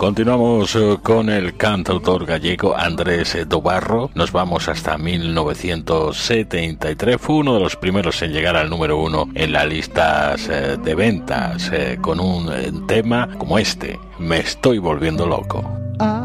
Continuamos con el cantautor gallego Andrés Dobarro. Nos vamos hasta 1973. Fue uno de los primeros en llegar al número 1 en las listas de ventas, con un tema como este, Me estoy volviendo loco.